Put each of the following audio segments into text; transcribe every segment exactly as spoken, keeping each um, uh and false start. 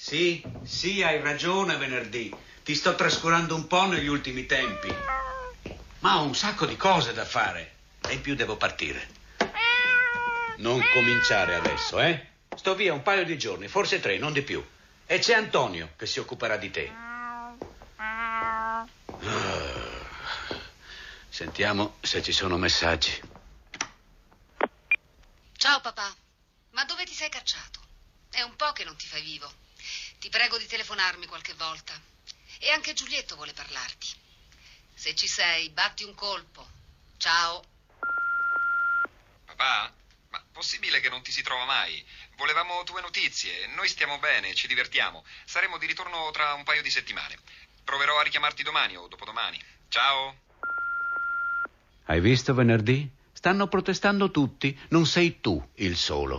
Sì, sì, hai ragione, venerdì. Ti sto trascurando un po' negli ultimi tempi. Ma ho un sacco di cose da fare. E in più devo partire. Non cominciare adesso, eh? Sto via un paio di giorni, forse tre, non di più. E c'è Antonio che si occuperà di te. Ah. Sentiamo se ci sono messaggi. Ciao papà, ma dove ti sei cacciato? È un po' che non ti fai vivo. Ti prego di telefonarmi qualche volta. E anche Giulietto vuole parlarti. Se ci sei, batti un colpo. Ciao. Papà? Ma possibile che non ti si trova mai? Volevamo tue notizie. Noi stiamo bene, ci divertiamo. Saremo di ritorno tra un paio di settimane. Proverò a richiamarti domani o dopodomani. Ciao. Hai visto venerdì? Stanno protestando tutti. Non sei tu il solo.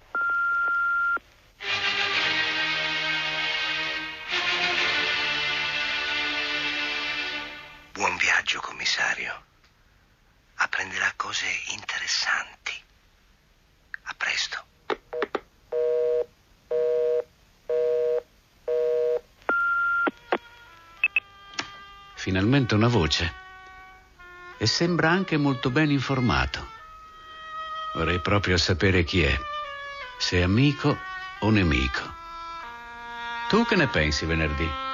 Buon viaggio, commissario. Apprenderà cose interessanti. A presto. Finalmente una voce. E sembra anche molto ben informato. Vorrei proprio sapere chi è. Se è amico o nemico. Tu che ne pensi venerdì?